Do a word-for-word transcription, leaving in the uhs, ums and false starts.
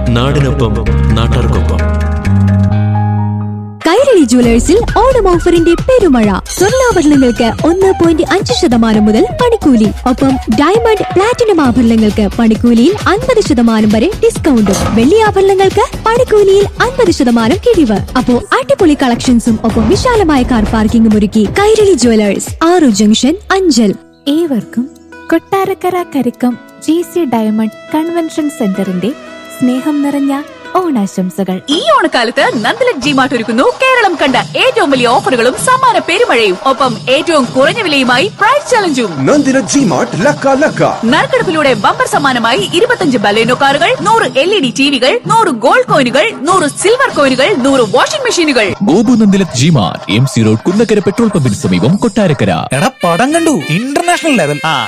നാടിനൊപ്പം നാട്ടാർക്കൊപ്പം. കൈരളി ജുവലേഴ്സിൽ ഓണം ഓഫറിന്റെ പെരുമഴ. സ്വർണ്ണാഭരണങ്ങൾക്ക് ഒന്ന് പോയിന്റ് അഞ്ച് ശതമാനം മുതൽ പണിക്കൂലി. ഒപ്പം ഡയമണ്ട് പ്ലാറ്റിനം ആഭരണങ്ങൾക്ക് പണിക്കൂലിയിൽ അൻപത് ശതമാനം വരെ ഡിസ്കൗണ്ടും. വെള്ളി ആഭരണങ്ങൾക്ക് പണിക്കൂലിയിൽ അൻപത് ശതമാനം കിഴിവ്. അപ്പോ അടിപൊളി കളക്ഷൻസും ഒപ്പം വിശാലമായ കാർ പാർക്കിംഗും ഒരുക്കി കൈരളി ജുവലേഴ്സ്, ആറു ജംഗ്ഷൻ, അഞ്ചൽ. ഏവർക്കും Kottarakkara Karikkam G C diamond convention സെന്ററിന്റെ സ്നേഹം നിറഞ്ഞ ഓണാശംസകൾ. ഈ ഓണക്കാലത്ത് നന്ദലക് ജി മാർട്ട് ഒരുക്കുന്നു കേരളം കണ്ട ഏറ്റവും വലിയ ഓഫറുകളും സമ്മാന പെരുമഴയും. ഒപ്പം ഏറ്റവും കുറഞ്ഞ വിലയുമായി പ്രൈസ് ചലഞ്ചും. നന്ദലക് ജി മാർട്ട് ലക്ക ലക്ക. നറുക്കെടുപ്പിലൂടെ ബമ്പർ സമ്മാനമായി ഇരുപത്തഞ്ച് ബലേനോ കാറുകൾ, നൂറ് എൽ ഇ ഡി ടിവികൾ, നൂറ് ഗോൾഡ് കോയിനുകൾ, നൂറ് സിൽവർ കോയിനുകൾ, നൂറ് വാഷിംഗ് മെഷീനുകൾ. Gopu നന്ദലക് G mart, M C road, Kunnakkara petrol പമ്പിന് സമീപം, കൊട്ടാരക്കര. എടാ പടം കണ്ടു, ഇന്റർനാഷണൽ ലെവൽ. ആ